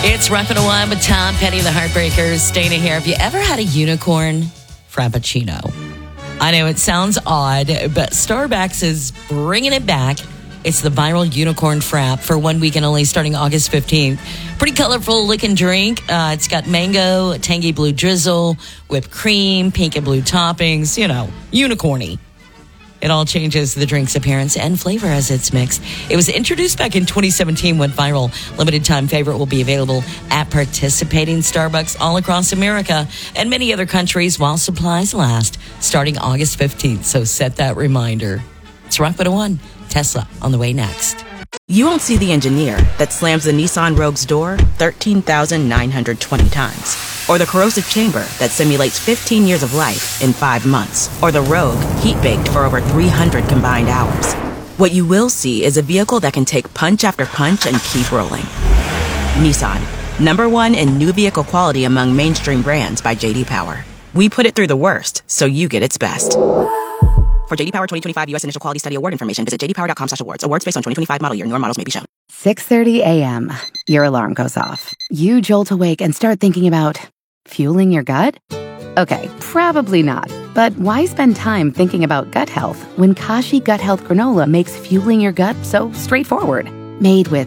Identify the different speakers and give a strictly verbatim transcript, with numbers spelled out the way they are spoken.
Speaker 1: It's Rocket One with Tom Petty, the Heartbreakers. Dana here. Have you ever had a unicorn frappuccino? I know it sounds odd, but Starbucks is bringing it back. It's the viral unicorn frap for one weekend only, starting August fifteenth. Pretty colorful looking drink. Uh, it's got mango, tangy blue drizzle, whipped cream, pink and blue toppings. You know, unicorny. It all changes the drink's appearance and flavor as it's mixed. It was introduced back in twenty seventeen, went viral. Limited time favorite will be available at participating Starbucks all across America and many other countries while supplies last, starting August fifteenth. So set that reminder. It's Rock one. Tesla on the way next.
Speaker 2: You won't see the engineer that slams the Nissan Rogue's door thirteen thousand nine hundred twenty times. Or the corrosive chamber that simulates fifteen years of life in five months. Or the Rogue heat-baked for over three hundred combined hours. What you will see is a vehicle that can take punch after punch and keep rolling. Nissan, number one in new vehicle quality among mainstream brands by J D Power. We put it through the worst, so you get its best. For J D Power twenty twenty-five U S Initial Quality Study Award information, visit j d power dot com slash awards. Awards based on twenty twenty-five model year. Newer models may be shown.
Speaker 3: six thirty a.m. Your alarm goes off. You jolt awake and start thinking about fueling your gut? Okay, probably not. But why spend time thinking about gut health when Kashi Gut Health Granola makes fueling your gut so straightforward? Made with